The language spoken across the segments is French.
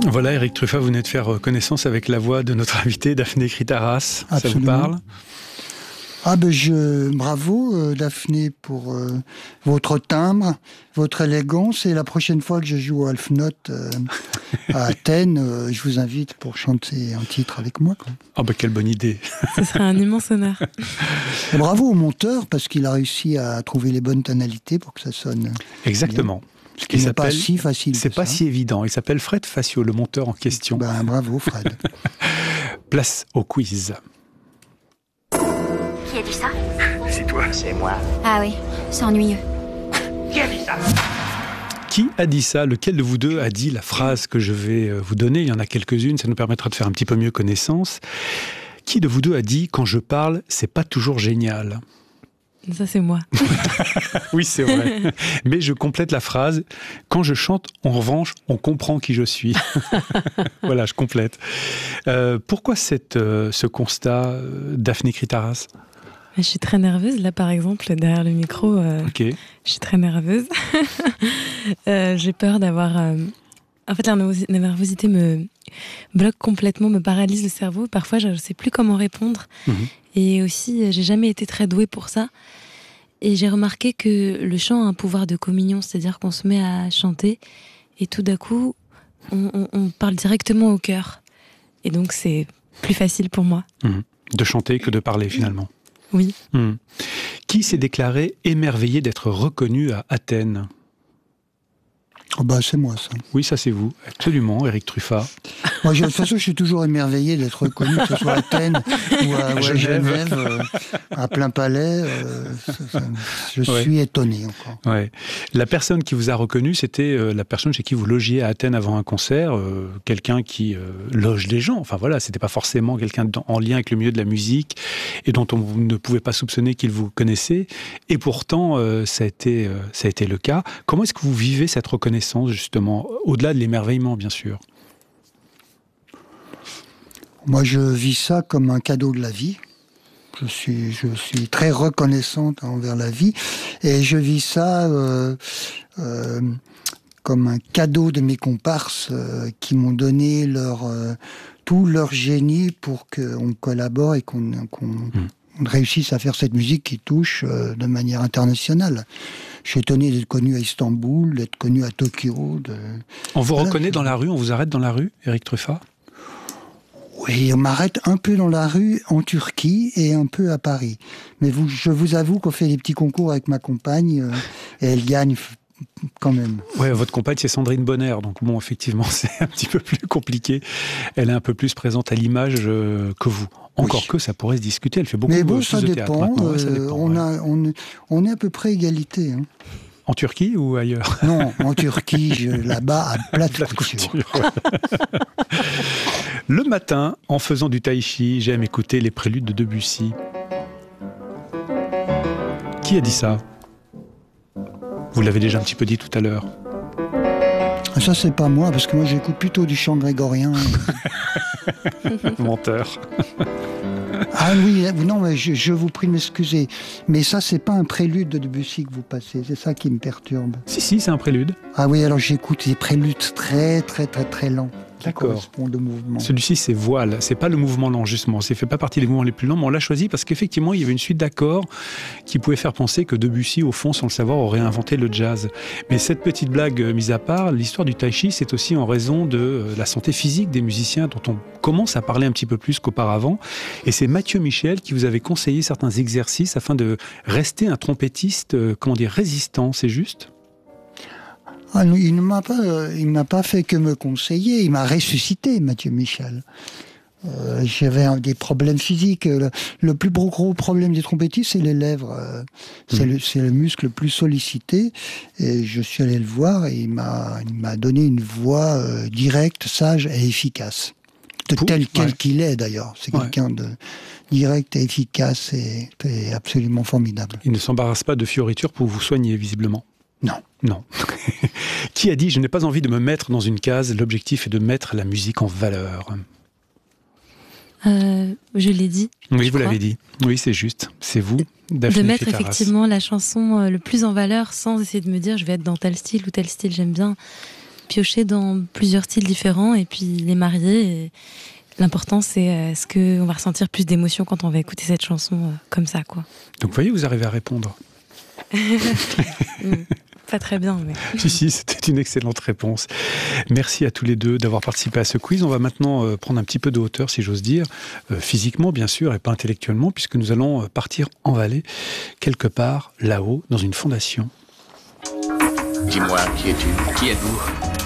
Voilà, Éric Truffat, vous venez de faire connaissance avec la voix de notre invité, Daphné Kritaras. Absolument. Ça vous parle? Bravo Daphné pour votre timbre, votre élégance, et la prochaine fois que je joue au Half Note à Athènes, je vous invite pour chanter un titre avec moi, quoi. Quelle bonne idée. Ce serait un immense honneur. Et bravo au monteur parce qu'il a réussi à trouver les bonnes tonalités pour que ça sonne exactement bien. Ce qui n'est pas si facile. C'est pas si évident. Il s'appelle Fred Facio, le monteur en question. Bravo Fred. Place au quiz. Qui a dit ça? C'est toi. C'est moi. Ah oui, c'est ennuyeux. Qui a dit ça? Qui a dit ça? Lequel de vous deux a dit la phrase que je vais vous donner? Il y en a quelques-unes, ça nous permettra de faire un petit peu mieux connaissance. Qui de vous deux a dit « Quand je parle, c'est pas toujours génial » ? Ça, c'est moi. Oui, c'est vrai. Mais je complète la phrase. Quand je chante, en revanche, on comprend qui je suis. Voilà, je complète. Pourquoi ce constat, Daphné Kritaras? Je suis très nerveuse. Là, par exemple, derrière le micro, Ok. Je suis très nerveuse. J'ai peur d'avoir... En fait, la nervosité me bloque complètement, me paralyse le cerveau. Parfois, je ne sais plus comment répondre. Et aussi, j'ai jamais été très douée pour ça. Et j'ai remarqué que le chant a un pouvoir de communion, c'est-à-dire qu'on se met à chanter et tout d'un coup, on parle directement au cœur. Et donc, c'est plus facile pour moi. De chanter que de parler, finalement. Oui. Qui s'est déclaré émerveillé d'être reconnu à Athènes? C'est moi, ça. Oui, ça c'est vous. Absolument, Éric Truffat. Moi, de toute façon, je suis toujours émerveillé d'être reconnu, que ce soit à Athènes ou à Genève, à plein palais. Je suis étonné encore. Ouais. La personne qui vous a reconnu, c'était la personne chez qui vous logiez à Athènes avant un concert, quelqu'un qui loge les gens. Enfin voilà, c'était pas forcément quelqu'un en lien avec le milieu de la musique et dont on ne pouvait pas soupçonner qu'il vous connaissait. Et pourtant, ça a été le cas. Comment est-ce que vous vivez cette reconnaissance, justement, au-delà de l'émerveillement, bien sûr? Moi, je vis ça comme un cadeau de la vie. Je suis très reconnaissante envers la vie. Et je vis ça comme un cadeau de mes comparses qui m'ont donné tout leur génie pour qu'on collabore et qu'on réussisse à faire cette musique qui touche de manière internationale. Je suis étonné d'être connu à Istanbul, d'être connu à Tokyo. On vous reconnaît dans la rue? On vous arrête dans la rue, Éric Truffat? Oui, on m'arrête un peu dans la rue en Turquie et un peu à Paris. Mais je vous avoue qu'on fait des petits concours avec ma compagne et elle gagne quand même. Ouais, votre compagne, c'est Sandrine Bonner. Donc bon, effectivement, c'est un petit peu plus compliqué. Elle est un peu plus présente à l'image que vous. Encore que ça pourrait se discuter. Elle fait beaucoup plus de théâtre maintenant. Ouais, ça dépend. On est à peu près égalité. Hein. En Turquie ou ailleurs? Non, en Turquie, là-bas, à plate couture. Le matin, en faisant du tai chi, j'aime écouter les préludes de Debussy. Qui a dit ça? Vous l'avez déjà un petit peu dit tout à l'heure. Ça, c'est pas moi, parce que moi, j'écoute plutôt du chant grégorien. Menteur. Ah oui, non, mais je vous prie de m'excuser. Mais ça, c'est pas un prélude de Debussy que vous passez. C'est ça qui me perturbe. Si, c'est un prélude. Ah oui, alors j'écoute des préludes très, très, très, très lents. D'accord. Correspondent au mouvement. Celui-ci, c'est voile. C'est pas le mouvement lent, justement. Ça fait pas partie des mouvements les plus lents, mais on l'a choisi parce qu'effectivement, il y avait une suite d'accords qui pouvait faire penser que Debussy, au fond, sans le savoir, aurait inventé le jazz. Mais cette petite blague mise à part, l'histoire du tai chi, c'est aussi en raison de la santé physique des musiciens dont on commence à parler un petit peu plus qu'auparavant. Et c'est Mathieu Michel qui vous avait conseillé certains exercices afin de rester un trompettiste, résistant, c'est juste ? Ah non, il ne m'a pas fait que me conseiller, il m'a ressuscité, Mathieu Michel. J'avais des problèmes physiques. Le plus gros problème des trompettistes, c'est les lèvres. C'est le muscle le plus sollicité. Et je suis allé le voir et il m'a donné une voix directe, sage et efficace. Tel qu'il est d'ailleurs. C'est quelqu'un de direct et efficace et absolument formidable. Il ne s'embarrasse pas de fioritures pour vous soigner, visiblement. Non. Qui a dit « Je n'ai pas envie de me mettre dans une case, l'objectif est de mettre la musique en valeur ». Je l'ai dit. Oui, vous l'avez dit. Oui, c'est juste. C'est vous, Daphné De mettre Kritaras. effectivement la chanson le plus en valeur sans essayer de me dire je vais être dans tel style ou tel style, j'aime bien piocher dans plusieurs styles différents et puis les marier. Et l'important, c'est est-ce qu'on va ressentir plus d'émotion quand on va écouter cette chanson comme ça, quoi. Donc vous voyez, vous arrivez à répondre. Pas très bien, mais... Si, c'était une excellente réponse. Merci à tous les deux d'avoir participé à ce quiz. On va maintenant prendre un petit peu de hauteur, si j'ose dire, physiquement bien sûr, et pas intellectuellement, puisque nous allons partir en vallée, quelque part là-haut, dans une fondation. Dis-moi, qui es-tu? Qui êtes-vous?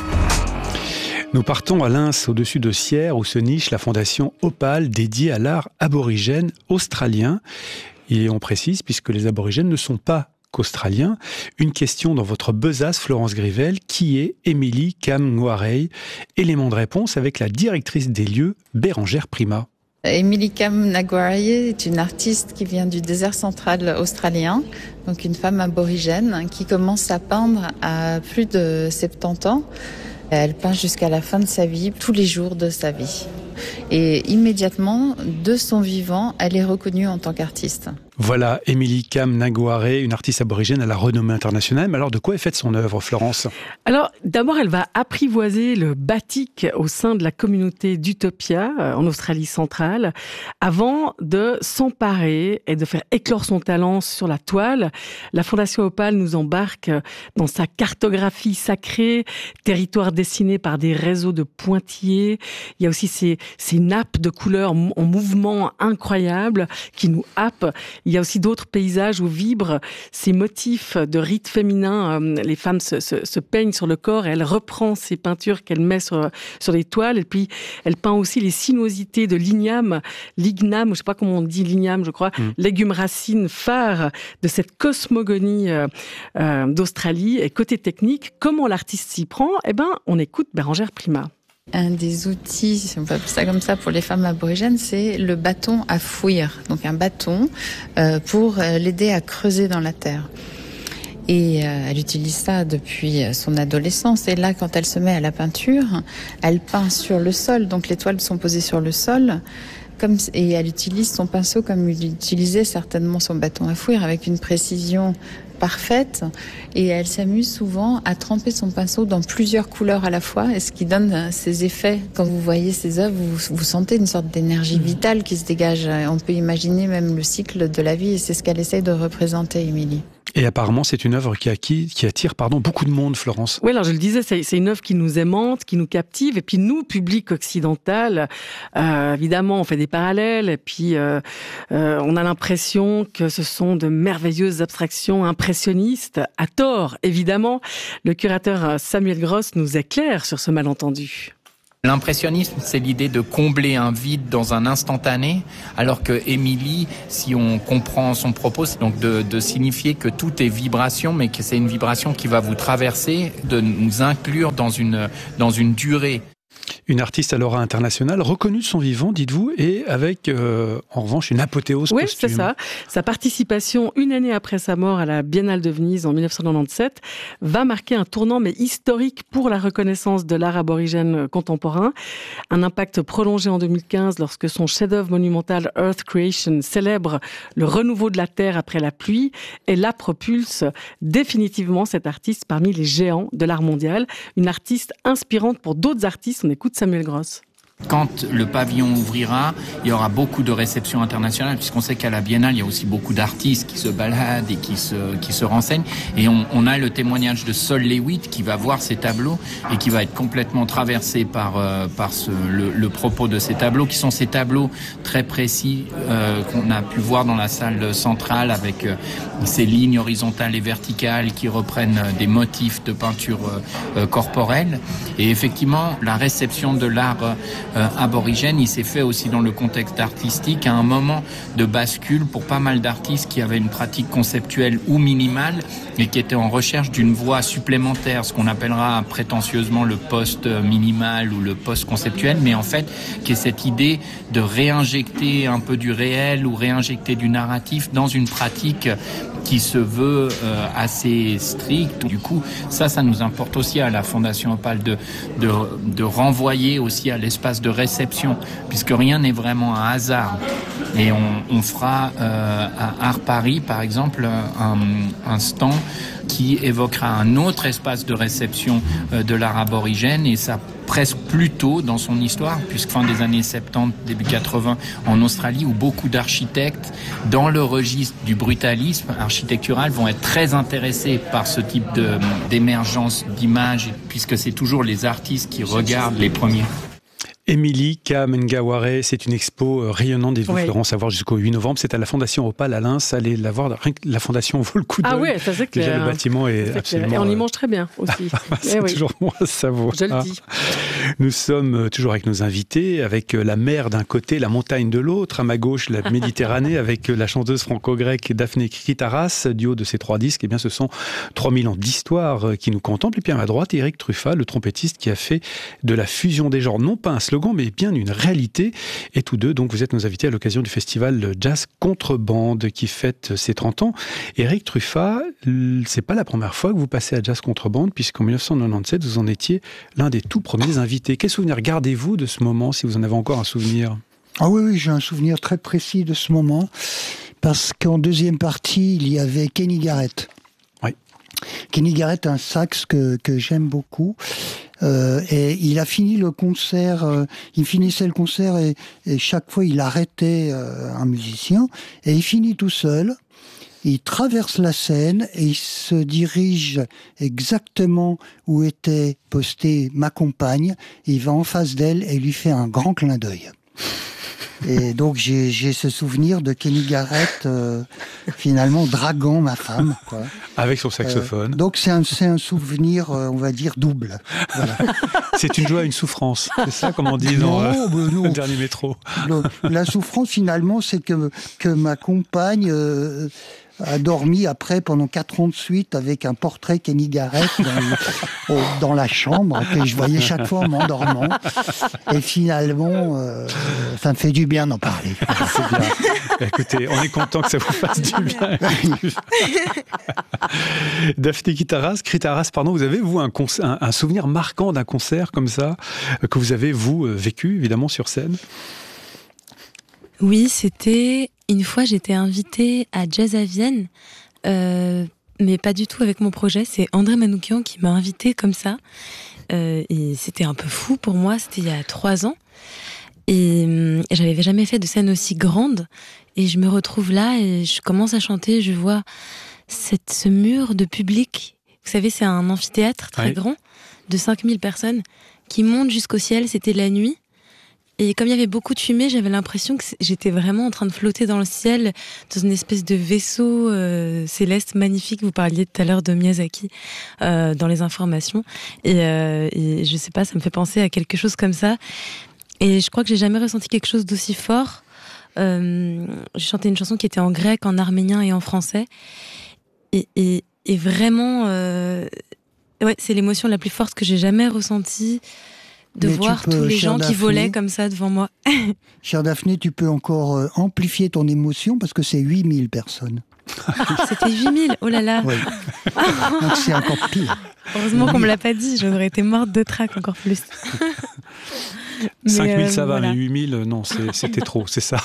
Nous partons à Lens, au-dessus de Sierre, où se niche la fondation Opal, dédiée à l'art aborigène australien. Et on précise, puisque les aborigènes ne sont pas qu'australiens. Une question dans votre besace, Florence Grivel, qui est Émilie Kam-Nguarey? Élément de réponse avec la directrice des lieux, Bérangère Prima. Émilie Kam-Nguarey est une artiste qui vient du désert central australien, donc une femme aborigène qui commence à peindre à plus de 70 ans. Elle peint jusqu'à la fin de sa vie, tous les jours de sa vie. Et immédiatement, de son vivant, elle est reconnue en tant qu'artiste. Voilà, Émilie Kam-Nguarey, une artiste aborigène à la renommée internationale. Mais alors, de quoi est faite son œuvre, Florence? Alors, d'abord, elle va apprivoiser le batik au sein de la communauté d'Utopia, en Australie centrale, avant de s'emparer et de faire éclore son talent sur la toile. La Fondation Opal nous embarque dans sa cartographie sacrée, territoire dessiné par des réseaux de pointillés. Il y a aussi ces nappes de couleurs en mouvement incroyables qui nous happent. Il y a aussi d'autres paysages où vibrent ces motifs de rites féminins. Les femmes se peignent sur le corps et elle reprend ces peintures qu'elle met sur les toiles. Et puis, elle peint aussi les sinuosités de l'igname, je ne sais pas comment on dit l'igname, je crois, légume racine phare de cette cosmogonie d'Australie. Et côté technique, comment l'artiste s'y prend? On écoute Bérangère Prima. Un des outils, si on peut appeler ça comme ça, pour les femmes aborigènes, c'est le bâton à fouir. Donc un bâton pour l'aider à creuser dans la terre. Et elle utilise ça depuis son adolescence. Et là, quand elle se met à la peinture, elle peint sur le sol. Donc les toiles sont posées sur le sol. Et elle utilise son pinceau comme il utilisait certainement son bâton à fouir, avec une précision parfaite. Et elle s'amuse souvent à tremper son pinceau dans plusieurs couleurs à la fois, et ce qui donne ces effets. Quand vous voyez ses œuvres, vous sentez une sorte d'énergie vitale qui se dégage. On peut imaginer même le cycle de la vie, et c'est ce qu'elle essaye de représenter, Émilie. Et apparemment, c'est une œuvre qui attire beaucoup de monde, Florence. Oui, alors je le disais, c'est une œuvre qui nous aimante, qui nous captive. Et puis nous, public occidental, évidemment, on fait des parallèles. Et puis, on a l'impression que ce sont de merveilleuses abstractions impressionnistes. À tort, évidemment. Le curateur Samuel Gross nous éclaire sur ce malentendu. L'impressionnisme, c'est l'idée de combler un vide dans un instantané, alors que Émilie, si on comprend son propos, c'est donc de signifier que tout est vibration, mais que c'est une vibration qui va vous traverser, de nous inclure dans une durée. Une artiste à l'aura internationale, reconnue de son vivant, dites-vous, et avec, en revanche, une apothéose posthume. Oui, c'est ça. Sa participation, une année après sa mort à la Biennale de Venise en 1997, va marquer un tournant, mais historique pour la reconnaissance de l'art aborigène contemporain. Un impact prolongé en 2015, lorsque son chef-d'œuvre monumental Earth Creation célèbre le renouveau de la Terre après la pluie, et la propulse définitivement cette artiste parmi les géants de l'art mondial. Une artiste inspirante pour d'autres artistes. On écoute Samuel Gross. Quand le pavillon ouvrira, il y aura beaucoup de réceptions internationales, puisqu'on sait qu'à la Biennale, il y a aussi beaucoup d'artistes qui se baladent et qui se renseignent. Et on a le témoignage de Sol Lewitt qui va voir ces tableaux et qui va être complètement traversé par le propos de ces tableaux, qui sont ces tableaux très précis qu'on a pu voir dans la salle centrale avec ces lignes horizontales et verticales qui reprennent des motifs de peinture corporelle. Et effectivement, la réception de l'art aborigène, il s'est fait aussi dans le contexte artistique à un moment de bascule pour pas mal d'artistes qui avaient une pratique conceptuelle ou minimale et qui étaient en recherche d'une voie supplémentaire, ce qu'on appellera prétentieusement le post-minimal ou le post-conceptuel, mais en fait qui est cette idée de réinjecter un peu du réel ou réinjecter du narratif dans une pratique qui se veut assez stricte. Du coup, ça nous importe aussi à la Fondation Opal de renvoyer aussi à l'espace de réception, puisque rien n'est vraiment un hasard. Et on fera à Art Paris, par exemple, un stand qui évoquera un autre espace de réception de l'art aborigène, et ça presque plus tôt dans son histoire, puisque fin des années 70, début 80, en Australie, où beaucoup d'architectes, dans le registre du brutalisme architectural, vont être très intéressés par ce type d'émergence d'images, puisque c'est toujours les artistes qui regardent les premiers. Émilie Ka-Mengaware, c'est une expo rayonnante des Vaux Florence à voir jusqu'au 8 novembre. C'est à la Fondation Opal à Lens. Allez la voir. Rien que la Fondation vaut le coup d'œil. Ah ouais, ça c'est clair. Déjà, le bâtiment est absolument... Et on y mange très bien aussi. C'est toujours moins savoureux. Je le dis. Nous sommes toujours avec nos invités, avec la mer d'un côté, la montagne de l'autre. À ma gauche, la Méditerranée, avec la chanteuse franco-grecque Daphné Kritaras. Du haut de ces 3 disques, eh bien, ce sont 3000 ans d'histoire qui nous contemplent. Et puis à ma droite, Eric Truffat, le trompettiste qui a fait de la fusion des genres, non pas un slogan, mais bien une réalité. Et tous deux, donc, vous êtes nos invités à l'occasion du festival Jazz Contrebande qui fête ses 30 ans. Eric Truffat, c'est pas la première fois que vous passez à Jazz Contrebande, puisqu'en 1997, vous en étiez l'un des tout premiers invités. Quel souvenir gardez-vous de ce moment, si vous en avez encore un souvenir ? Ah oui, j'ai un souvenir très précis de ce moment, parce qu'en deuxième partie, il y avait Kenny Garrett. Oui. Kenny Garrett, un sax que j'aime beaucoup. Et il a fini le concert, il finissait le concert et chaque fois il arrêtait un musicien et il finit tout seul. Il traverse la scène et il se dirige exactement où était postée ma compagne. Il va en face d'elle et lui fait un grand clin d'œil. Et donc j'ai ce souvenir de Kenny Garrett finalement draguant ma femme, quoi. Avec son saxophone. Donc c'est un souvenir, on va dire, double. Voilà. C'est une joie, une souffrance. C'est ça, comme on dit dans le dernier métro. La souffrance, finalement, c'est que ma compagne a dormi après pendant 4 ans de suite avec un portrait Kenny Garrett dans la chambre que je voyais chaque fois en m'endormant. Et finalement, ça me fait du bien d'en parler. C'est bien. Écoutez, on est content que ça vous fasse du bien. Daphné Kritaras, vous avez, vous, un souvenir marquant d'un concert comme ça, que vous avez, vous, vécu, évidemment, sur scène ? Oui, c'était... Une fois, j'étais invitée à Jazz à Vienne, mais pas du tout avec mon projet. C'est André Manoukian qui m'a invitée comme ça. Et c'était un peu fou pour moi, c'était il y a 3 ans. Et j'avais jamais fait de scène aussi grande. Et je me retrouve là et je commence à chanter. Je vois ce mur de public. Vous savez, c'est un amphithéâtre très grand, de 5000 personnes, qui monte jusqu'au ciel. C'était la nuit. Et comme il y avait beaucoup de fumée, j'avais l'impression que j'étais vraiment en train de flotter dans le ciel, dans une espèce de vaisseau céleste magnifique. Vous parliez tout à l'heure de Miyazaki dans les informations. Et je sais pas, ça me fait penser à quelque chose comme ça. Et je crois que j'ai jamais ressenti quelque chose d'aussi fort. J'ai chanté une chanson qui était en grec, en arménien et en français. Et vraiment, c'est l'émotion la plus forte que j'ai jamais ressentie. De voir tous les gens qui volaient comme ça devant moi. Chère Daphné, tu peux encore amplifier ton émotion parce que c'est 8000 personnes. C'était 8000, oh là là. Oui. Donc c'est encore pire. Heureusement qu'on me l'a pas dit, j'aurais été morte de trac encore plus. 5000 ça va, mais 8000, non, c'était trop, c'est ça.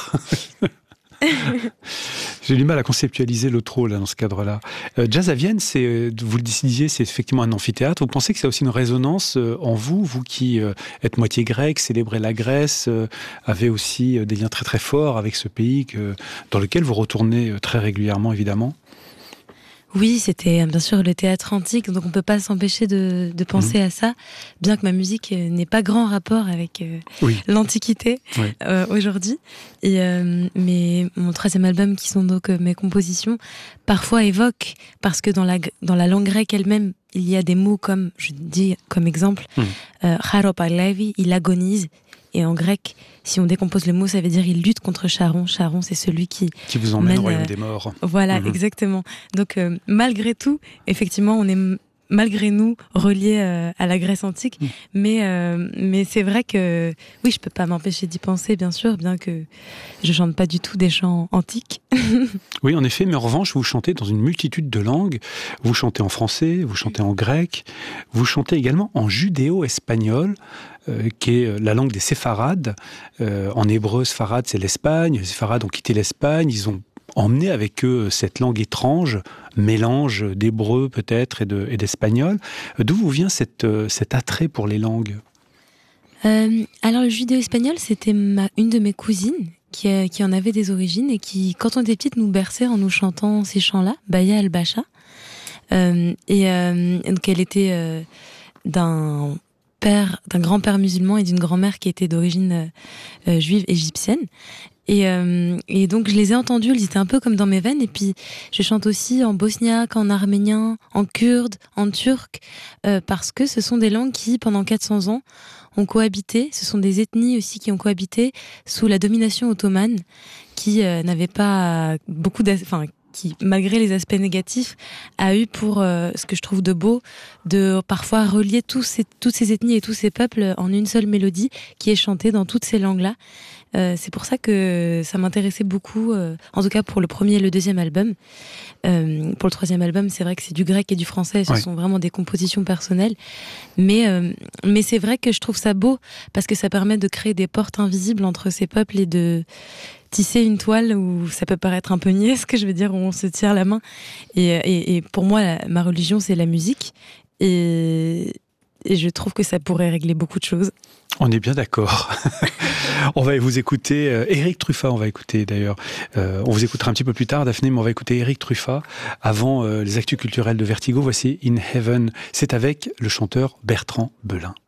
J'ai du mal à conceptualiser le trop là, dans ce cadre-là. Jazz à Vienne, vous le disiez, c'est effectivement un amphithéâtre. Vous pensez que ça a aussi une résonance en vous qui êtes moitié grec, célébrez la Grèce, avez aussi des liens très très forts avec ce pays dans lequel vous retournez très régulièrement, évidemment? Oui, c'était bien sûr le théâtre antique, donc on peut pas s'empêcher de penser à ça, bien que ma musique n'ait pas grand rapport avec l'Antiquité aujourd'hui. Mais mon 3e album, qui sont donc mes compositions, parfois évoque, parce que dans la langue grecque elle-même, il y a des mots comme, je dis comme exemple, Charopalevi, il agonise. Et en grec, si on décompose le mot, ça veut dire il lutte contre Charon. Charon, c'est celui qui vous emmène au royaume des morts. Voilà, exactement. Donc, malgré tout, effectivement, on est malgré nous reliés à la Grèce antique. Mais c'est vrai que, oui, je peux pas m'empêcher d'y penser, bien sûr, bien que je chante pas du tout des chants antiques. Oui, en effet, mais en revanche, vous chantez dans une multitude de langues. Vous chantez en français, vous chantez en grec, vous chantez également en judéo-espagnol, qui est la langue des séfarades. En hébreu, séfarade, c'est l'Espagne. Les séfarades ont quitté l'Espagne, ils ont emmené avec eux cette langue étrange, mélange d'hébreu peut-être et d'espagnol. D'où vous vient cet attrait pour les langues ? Alors le judéo-espagnol, c'était une de mes cousines qui en avait des origines et qui, quand on était petite, nous berçait en nous chantant ces chants-là, Baya al-Bacha. Donc elle était d'un grand-père musulman et d'une grand-mère qui était d'origine juive égyptienne. Et donc je les ai entendus, ils étaient un peu comme dans mes veines. Et puis je chante aussi en bosniaque, en arménien, en kurde, en turc, parce que ce sont des langues qui, pendant 400 ans, ont cohabité. Ce sont des ethnies aussi qui ont cohabité sous la domination ottomane, qui n'avait pas beaucoup qui, malgré les aspects négatifs, a eu pour ce que je trouve de beau, de parfois relier toutes ces ethnies et tous ces peuples en une seule mélodie qui est chantée dans toutes ces langues-là. C'est pour ça que ça m'intéressait beaucoup, en tout cas pour le premier et le deuxième album. Pour le troisième album, c'est vrai que c'est du grec et du français, ce sont vraiment des compositions personnelles. Mais c'est vrai que je trouve ça beau, parce que ça permet de créer des portes invisibles entre ces peuples et de tisser une toile où ça peut paraître un peu niais, ce que je veux dire, où on se tire la main. Et pour moi, ma religion, c'est la musique. Et je trouve que ça pourrait régler beaucoup de choses. On est bien d'accord. On va vous écouter Éric Truffat, on va écouter d'ailleurs. On vous écoutera un petit peu plus tard, Daphné, mais on va écouter Éric Truffat avant les actus culturels de Vertigo. Voici In Heaven. C'est avec le chanteur Bertrand Belin.